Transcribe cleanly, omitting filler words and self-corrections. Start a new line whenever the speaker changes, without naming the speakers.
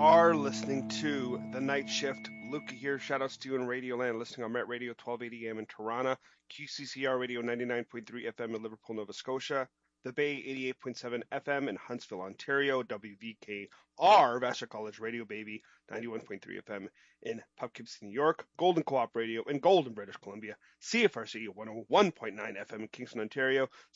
are listening to The Night Shift. Luca here. Shoutouts to you in Radio Land, listening on Met Radio 1280 AM in Toronto, QCCR Radio 99.3 FM in Liverpool, Nova Scotia, The Bay 88.7 FM in Huntsville, Ontario, WVKR, Vassar College Radio Baby 91.3 FM in Poughkeepsie, New York, Golden Co-op Radio in Golden, British Columbia, CFRC 101.9 FM in Kingston, Ontario,